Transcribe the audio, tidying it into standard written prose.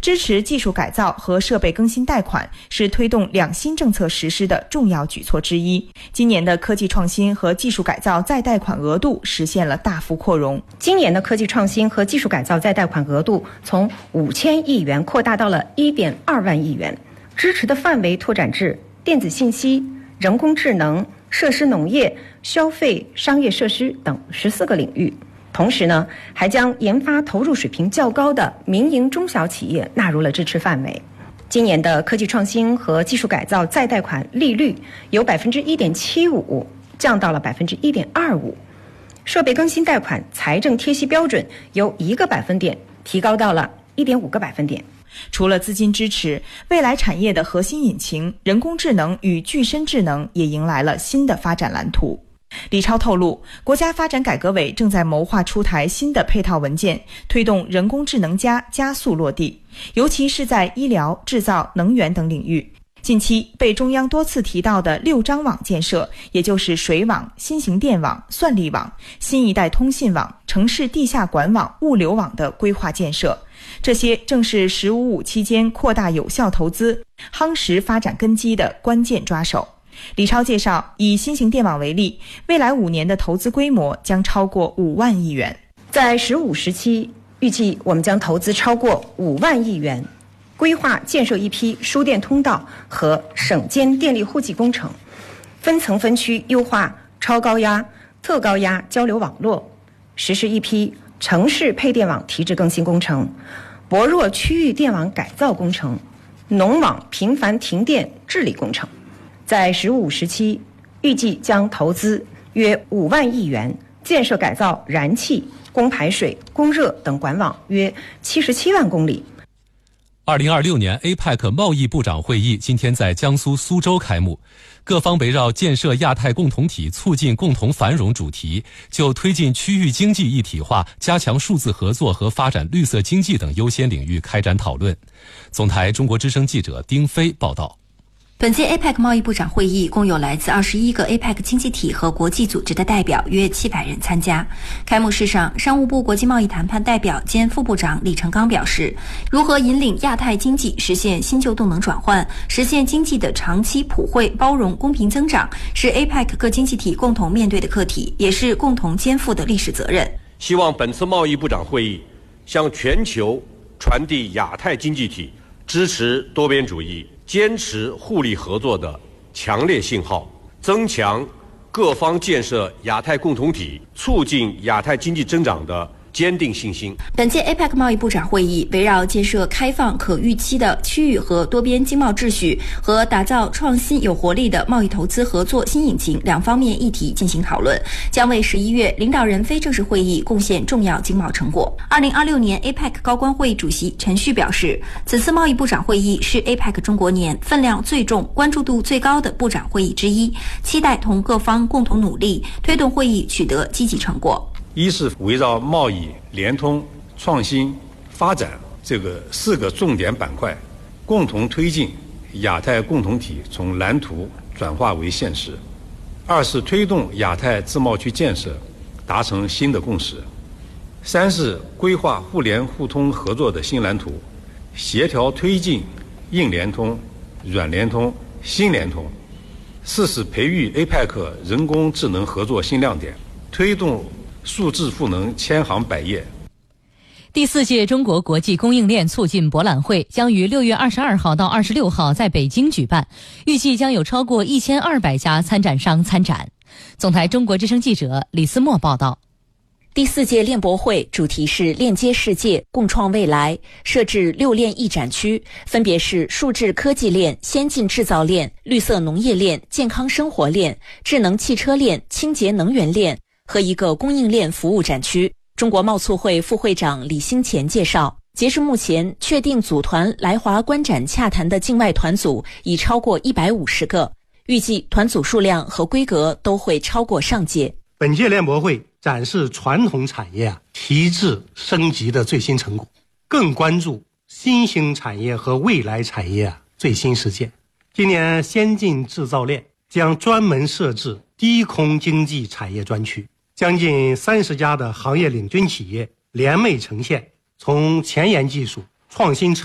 支持技术改造和设备更新贷款是推动两新政策实施的重要举措之一。今年的科技创新和技术改造再贷款额度实现了大幅扩容。 今年的科技创新和技术改造再贷款额度从5000亿元扩大到了1.2万亿元，支持的范围拓展至电子信息、人工智能、设施农业、消费、商业设施等14个领域。同时呢，还将研发投入水平较高的民营中小企业纳入了支持范围。今年的科技创新和技术改造再贷款利率由 1.75% 降到了 1.25%， 设备更新贷款财政贴息标准由1个百分点提高到了1.5个百分点。 除了资金支持，未来产业的核心引擎人工智能与具身智能也迎来了新的发展蓝图。李超透露，国家发展改革委正在谋划出台新的配套文件，推动人工智能加速落地，尤其是在医疗、制造、能源等领域。近期被中央多次提到的6张网建设，也就是水网、新型电网、算力网、新一代通信网、城市地下管网、物流网的规划建设，这些正是“15+5”期间扩大有效投资、夯实发展根基的关键抓手。李超介绍，以新型电网为例，未来5年的投资规模将超过5万亿元。 在15时期，预计我们将投资超过5万亿元，规划建设一批输电通道和省间电力户籍工程，分层分区优化超高压、特高压交流网络，实施一批城市配电网提质更新工程、薄弱区域电网改造工程、农网频繁停电治理工程。在15时期，预计将投资约5万亿元，建设改造燃气、供排水、供热等管网约77万公里。 2026年 APEC 贸易部长会议今天在江苏苏州开幕，各方围绕建设亚太共同体、促进共同繁荣主题，就推进区域经济一体化、加强数字合作和发展绿色经济等优先领域开展讨论。总台中国之声记者丁飞报道。 本届 APEC 贸易部长会议共有来自21个 APEC 经济体和国际组织的代表约700人参加。开幕式上，商务部国际贸易谈判代表兼副部长李成刚表示，如何引领亚太经济实现新旧动能转换，实现经济的长期普惠、包容、公平增长，是 APEC 各经济体共同面对的课题，也是共同肩负的历史责任。 希望本次贸易部长会议向全球传递亚太经济体支持多边主义、坚持互利合作的强烈信号，增强各方建设亚太共同体、促进亚太经济增长的坚定信心。 本届 APEC 贸易部长会议围绕建设开放可预期的区域和多边经贸秩序和打造创新有活力的贸易投资合作新引擎两方面议题进行讨论，将为11月领导人非正式会议贡献重要经贸成果。2026年 APEC 高官会议主席陈旭表示，此次贸易部长会议是 APEC 中国年分量最重、关注度最高的部长会议之一，期待同各方共同努力，推动会议取得积极成果。 一是围绕贸易、联通、创新、发展这个4个重点板块，共同推进亚太共同体从蓝图转化为现实；二是推动亚太自贸区建设达成新的共识；三是规划互联互通合作的新蓝图，协调推进硬联通、软联通、新联通；四是培育 APEC 人工智能合作新亮点，推动数字赋能千行百业。 第4届中国国际供应链促进博览会将于6月22号到26号在北京举办，预计将有超过1200家参展商参展。总台中国之声记者李思墨报道。 第4届链博会主题是链接世界，共创未来，设置6链一展区，分别是数字科技链、先进制造链、绿色农业链、健康生活链、智能汽车链、清洁能源链和一个供应链服务展区。中国贸促会副会长李兴前介绍，截至目前，确定组团来华观展洽谈的境外团组已超过150个，预计团组数量和规格都会超过上届。 本届链博会展示传统产业提质升级的最新成果，更关注新兴产业和未来产业最新实践。今年先进制造链将专门设置低空经济产业专区，将近30家的行业领军企业联袂呈现，从前沿技术、创新